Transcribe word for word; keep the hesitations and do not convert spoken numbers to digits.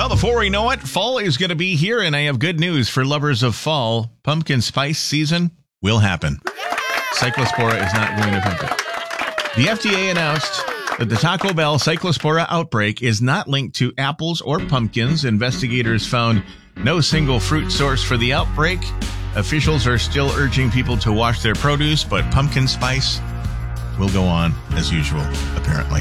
Well, before we know it, fall is going to be here, and I have good news for lovers of fall. Pumpkin spice season will happen. Cyclospora is not going to happen. The F D A announced that the Taco Bell Cyclospora outbreak is not linked to apples or pumpkins. Investigators found no single fruit source for the outbreak. Officials are still urging people to wash their produce, but pumpkin spice will go on as usual, apparently.